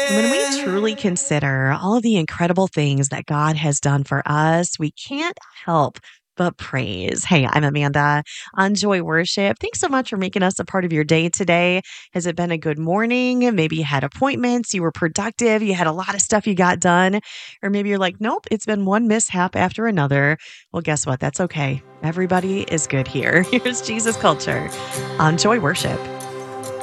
When we truly consider all of the incredible things that God has done for us, we can't help but praise. Hey, I'm Amanda on Joy Worship. Thanks so much for making us a part of your day today. Has it been a good morning? Maybe you had appointments, you were productive, you had a lot of stuff you got done. Or maybe you're like, nope, it's been one mishap after another. Well, guess what? That's okay. Everybody is good here. Here's Jesus Culture on Joy Worship.